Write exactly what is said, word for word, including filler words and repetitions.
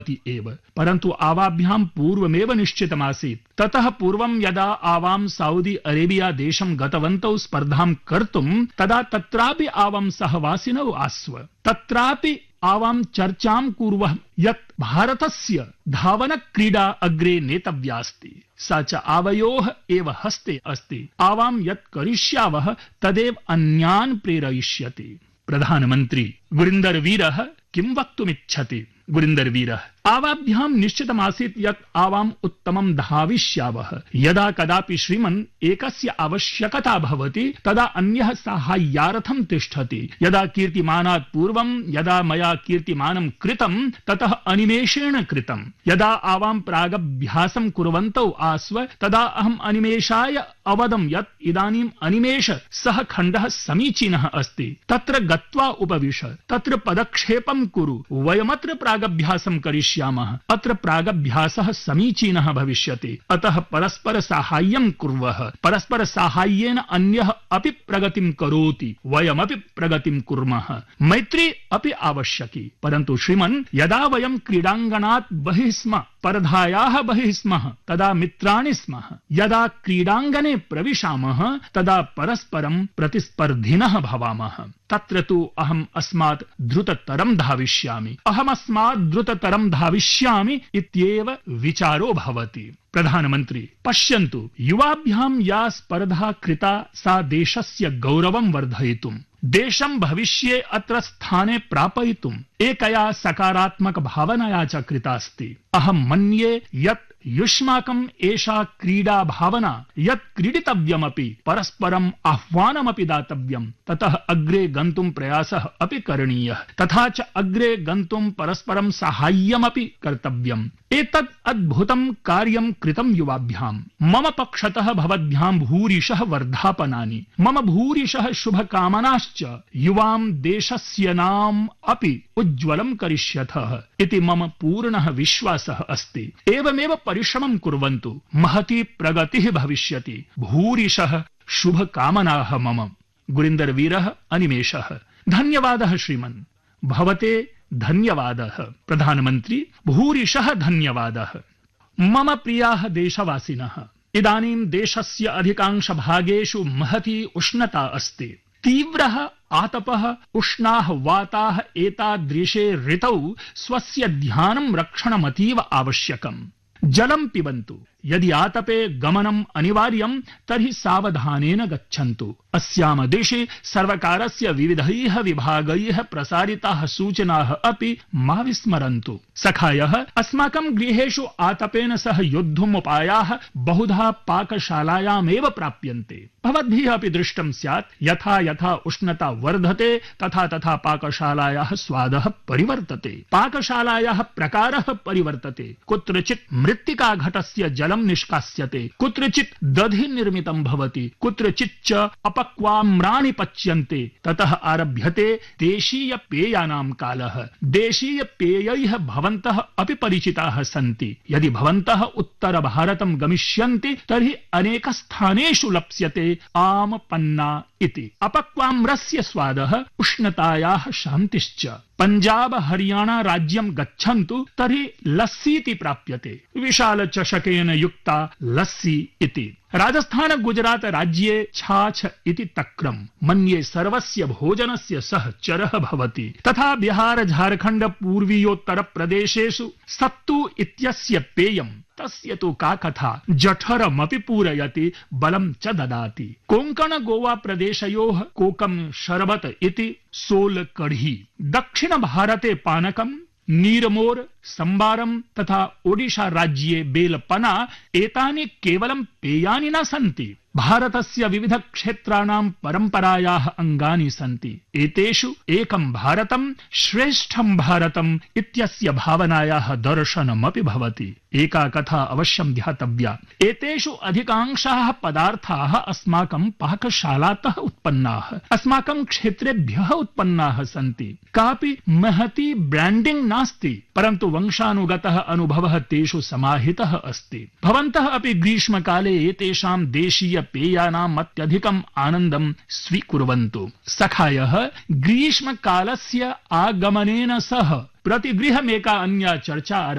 एव, परन्तु आवाभ्यां पूर्वमेव निश्चितमासीत्। ततः पूर्वं यदा आवां सऊदी अरेबिया देशं गतवन्तौ स्पर्धां कर्तुं, तदा तत्रापि आवां सहवासिनौ आस्व। तत्रापि आवां चर्चां कुर्वः यत् भारतस्य धावनक्रीडा अग्रे नेतव्यास्ति। सा च आवयोः एव हस्ते अस्ति। आवां यत् करिष्यावः तदेव अन्यान् प्रेरयिष्यति। प्रधानमन्त्री गुरिन्दरवीरः किं वक्तुमिच्छति? गुरिन्दरवीरः आवाभ्यां निश्चितमासीत् यत् आवाम् उत्तमं धाविष्यावः। यदा कदापि श्रीमन् एकस्य आवश्यकता भवति तदा अन्यः साहाय्यार्थं तिष्ठति। यदा कीर्तिमानात् पूर्वं यदा मया कीर्तिमानं कृतं ततः अनिमेषेण कृतं। यदा आवां प्रागभ्यासं कुर्वन्तौ आस्व तदा अहम् अनिमेषाय अवदं यत् इदानीम् अनिमेष सः खण्डः समीचीनः अस्ति। तत्र गत्वा उपविश, तत्र पदक्षेपं कुरु। वयमत्र प्रागभ्यासं करिष्यामः। अत्र प्रागभ्यासः समीचीनः भविष्यति। अतः परस्पर साहाय्यं कुर्वः। परस्पर साहाय्येन अन्यः अपि प्रगतिं करोति, वयमपि प्रगतिं कुर्मः। मैत्री अपि आवश्यकी। परन्तु श्रीमन् यदा वयं क्रीडाङ्गणात् बहिः स्म, स्पर्धायाः बहिः स्मः, तदा मित्राणि स्मः। यदा क्रीडाङ्गणे प्रविशामः तदा परस्परं प्रतिस्पर्धिनः भवामः। तत्र तु अहम् अस्मात् द्रुततरं धाविष्यामि, अहमस्मात् द्रुततरं धाविष्यामि इत्येव विचारो भवति। प्रधानमन्त्री पश्यन्तु, युवाभ्यां या स्पर्धा कृता सा देशस्य गौरवं वर्धयितुं, देशं भविष्ये अत्र स्थाने प्रापयितुम् एकया सकारात्मक भावनया च कृतास्ति। अहं मन्ये यत् युष्माकम् एषा क्रीडा भावना, यत् क्रीडितव्यमपि, परस्परम् आह्वानमपि दातव्यम्, ततः अग्रे गन्तुं प्रयासः अपि करणीयः, तथा च अग्रे गन्तुं परस्परं साहाय्यमपि कर्तव्यम्। एतत् अद्भुतं कार्यं कृतं युवाभ्याम्। मम पक्षतः भवद्भ्यां भूरिशः वर्धापनानि, मम भूरिशः शुभकामनाश्च। युवां देशस्य नाम अपि उज्ज्वलं करिष्यथः इति मम पूर्णः विश्वासः अस्ति। एवमेव परिश्रमं कुर्वन्तु, महती प्रगतिः भविष्यति। भूरिशः शुभकामनाः मम। गुरिन्दरवीरः अनिमेषः धन्यवादः श्रीमन्। भवते धन्यवादः। प्रधानमन्त्री भूरिशः धन्यवादः। मम प्रियाः देशवासिनः, इदानीं देशस्य अधिकांशभागेषु महती उष्णता अस्ति। तीव्रः आतपः, उष्णाः वाताः, एतादृशे ऋतौ स्वस्य ध्यानं रक्षणमतीव आवश्यकम्। जलं पिबन्तु। यदि आतपे गमनम् अनिवार्यं तर्हि सावधानेन गच्छन्तु। अस्याम देशे सर्वकारस्य विविधैः विभागैः प्रसारिताः सूचनाः अपि मा विस्मरन्तु। सखायः, अस्माकं गृहेषु आतपेन सह योद्धुम् उपायाः बहुधा पाकशालायामेव प्राप्यन्ते। भवद्भिः अपि दृष्टं स्यात्, यथा यथा उष्णता वर्धते तथा तथा पाकशालायाः स्वादः परिवर्तते, पाकशालायाः प्रकारः परिवर्तते। कुत्रचित् मृत्तिकाघटस्य जलं निष्कास्यते, कुत्रचित् दधि निर्मितं भवति, कुत्रचित् च अपक्वाम्राणि पच्यन्ते। ततः आरभ्यते देशीय पेयानां कालः। देशीय पेयैः भवन्तः अपि परिचिताः सन्ति। यदि भवन्तः उत्तर भारतं गमिष्यन्ति तर्हि अनेक स्थानेषु लप्स्यते आम पन्ना इति। अपक्वाम्रस्य स्वादः उष्णतायाः शान्तिश्च। पंजाब हरियाणा राज्यं गच्छन्तु तर्हि लस्सीति प्राप्यते, विशाल चषकेन युक्ता लस्सी इति। राजस्थान गुजरात राज्ये छाछ इति तक्रं मन्ये सर्वस्य भोजनस्य सह चरः भवति। तथा बिहार झारखंड पूर्वीयोत्तर प्रदेशेषु सत्तू इत्यस्य पेयं, तस्य तु का कथा, जठरमपि पूरयति, बलं च ददाति। कोंकण गोवा प्रदेशयोः कोकम शरबत इति सोल कढ़ी। दक्षिण भारते पानकं, नीरमोर, संबारम तथा ओडिशा राज्ये बेलपना एतानि केवलं पेयानि न सन्ति, भारतस्य विविध क्षेत्राणां परम्परायाः अंगानि सन्ति। एतेषु एकं भारतं श्रेष्ठं भारतम् इत्यस्य भावनायाः दर्शनमपि भवति। एका कथा अवश्यं ध्यातव्या। एतेषु अधिकांशाः पदार्थाः अस्माकं पाकशालातः उत्पन्नाः, अस्माकं क्षेत्रेभ्यः उत्पन्नाः सन्ति। कापि महती ब्रांडिंग नास्ति, परन्तु वंशानुगतः अनुभवः तेषु समाहितः अस्ति। भवन्तः अपि ग्रीष्मकाले एतेषां देशीय पेयानाम् अत्यधिकम् आनन्दं स्वीकुर्वन्तु। सखायः, ग्रीष्मकालस्य आगमनेन सह प्रतिगृहमेका अन्या चर्चा